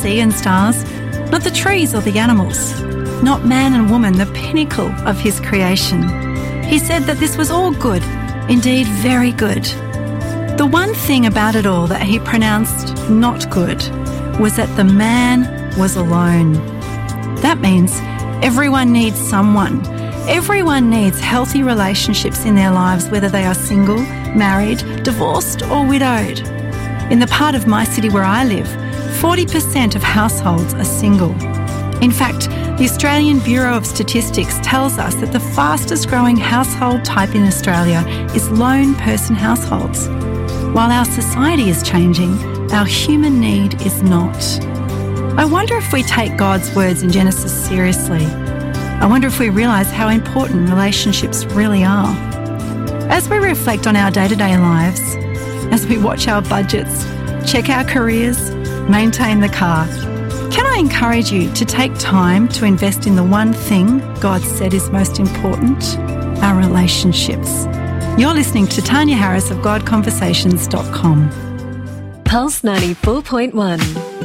sea and stars, not the trees or the animals, not man and woman, the pinnacle of his creation. He said that this was all good, indeed very good. The one thing about it all that he pronounced not good was that the man was alone. That means everyone needs someone. Everyone needs healthy relationships in their lives, whether they are single, married, divorced or widowed. In the part of my city where I live, 40% of households are single. In fact, the Australian Bureau of Statistics tells us that the fastest growing household type in Australia is lone person households. While our society is changing, our human need is not. I wonder if we take God's words in Genesis seriously. I wonder if we realise how important relationships really are. As we reflect on our day-to-day lives, as we watch our budgets, check our careers, maintain the car, can I encourage you to take time to invest in the one thing God said is most important? Our relationships. You're listening to Tanya Harris of GodConversations.com. Pulse 94.1.